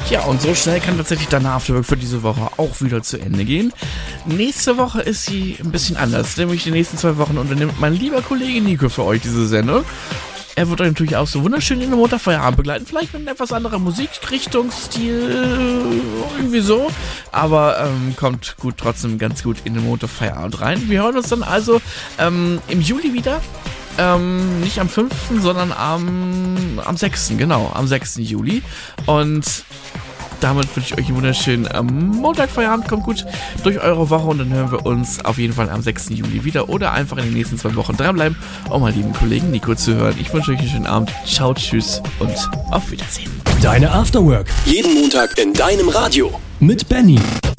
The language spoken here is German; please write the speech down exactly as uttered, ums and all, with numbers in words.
Ja, und so schnell kann tatsächlich dein Afterwork für diese Woche auch wieder zu Ende gehen. Nächste Woche ist sie ein bisschen anders, nämlich die nächsten zwei Wochen unternimmt mein lieber Kollege Nico für euch diese Sendung. Er wird euch natürlich auch so wunderschön in den Montagfeierabend begleiten, vielleicht mit einem etwas anderen Musikrichtungsstil, irgendwie so, aber ähm, kommt gut trotzdem ganz gut in den Montagfeierabend rein. Wir hören uns dann also ähm, im Juli wieder. Ähm, nicht am fünften, sondern am, am sechsten, genau, am sechsten Juli. Und damit wünsche ich euch einen wunderschönen ähm, Montagfeierabend. Kommt gut durch eure Woche und dann hören wir uns auf jeden Fall am sechsten Juli wieder oder einfach in den nächsten zwei Wochen dranbleiben, um meinen lieben Kollegen Nico zu hören. Ich wünsche euch einen schönen Abend. Ciao, tschüss und auf Wiedersehen. Deine Afterwork. Jeden Montag in deinem Radio. Mit Benny.